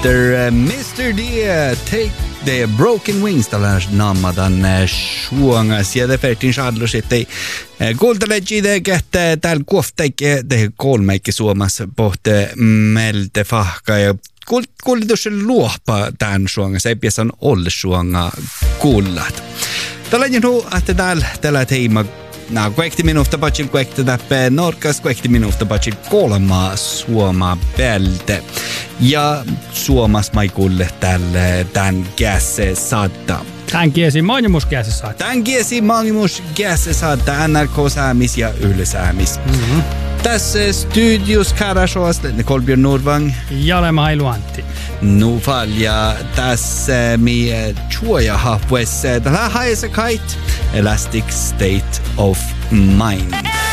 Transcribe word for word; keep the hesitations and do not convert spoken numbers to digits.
Efter mister D, Take the Broken Wings, tällä nammadan suongas ja tefertin saadlu sitten kuultaleggi että täällä kuofteikki te kolmeikki suomassa pohte melte fahka ja kuulitus luopa tämän suongas ei piässä on olle suonga kuullat. Tällä nu että täällä tällä teima na kuekti minuutta patsin kuekti täppä norkas kuekti minuutta patsin kolma suoma pelte ja suomas mai kuulle tälle tän käse saattaa. Tän kiesi maailmus käse saattaa. Tän kiesi maailmus käse saattaa N R K-säämis ja Yle-säämis. Mm-hmm. Tässä studios Karasjoas Kolbjörn Nordvang. Ja olemme Hailu Antti. Nufal ja tässä mi chuoja happuessa tällä haisa kait Elastic State of Mind.